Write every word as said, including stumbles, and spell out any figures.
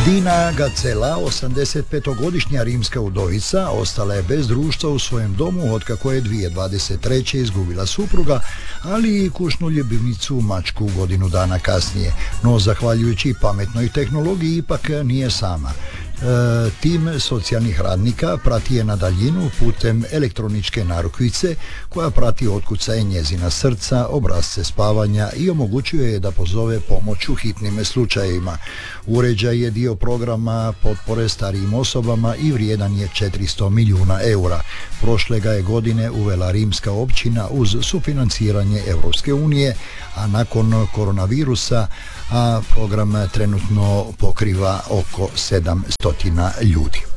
Dina Gacela, osamdesetpetogodišnja rimska udovica, ostala je bez društva u svojem domu otkako je dvije tisuće dvadeset treće izgubila supruga, ali i kućnu ljubimnicu mačku godinu dana kasnije. No, zahvaljujući pametnoj tehnologiji, ipak nije sama. E, tim socijalnih radnika prati je na daljinu putem elektroničke narukvice koja prati otkucaje njezina srca, obrasce spavanja i omogućuje je da pozove pomoć u hitnim slučajevima. Uređaj je dio programa potpore starijim osobama i vrijedan je četiristo milijuna eura. Prošle ga je godine uvela rimska općina uz sufinanciranje Europske unije, a nakon koronavirusa a program trenutno pokriva oko sedamsto ljudi.